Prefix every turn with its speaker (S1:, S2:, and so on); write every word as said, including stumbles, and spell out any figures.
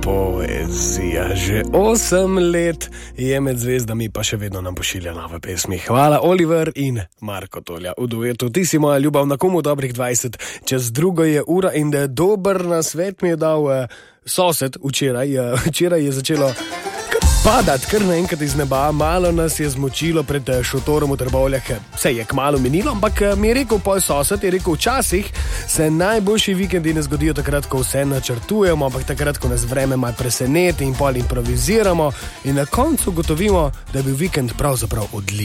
S1: Poezija. Že osem let je med zvezdami, pa še vedno nam pošilja nove pesmi. Hvala, Oliver in Marko Tolja v duetu. Ti si moja ljubav, na komu dobrih dvajset, čez drugo je ura in da dober nasvet mi je dal uh, sosed včeraj. Uh, včeraj je začelo padat kar naenkrat iz neba, malo nas je zmočilo pred šotorom v Trbovljah. Vse je kmalu minilo, ampak mi je rekel poj sosed, je rekel, včasih se najboljši vikendi ne zgodijo takrat, ko vse načrtujemo, ampak takrat, ko nas vreme malo preseneti in pol improviziramo in na koncu gotovimo, da je bil vikend pravzaprav odličen.